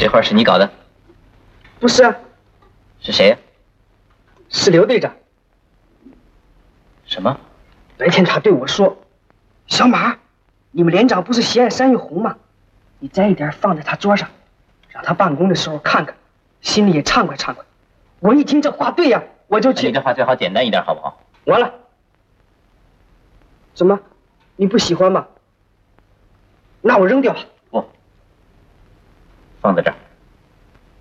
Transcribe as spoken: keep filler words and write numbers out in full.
这画是你搞的？ 不是啊。 是谁呀？ 是刘队长。 什么？ 白天他对我说：“小马，你们连长不是喜爱山芋红吗？你摘一点放在他桌上，让他办公的时候看看，心里也畅快畅快。”我一听这话对呀、啊，我就去。 你这话最好简单一点，好不好？ 完了。怎么？你不喜欢吗？那我扔掉吧。 不，放在这儿。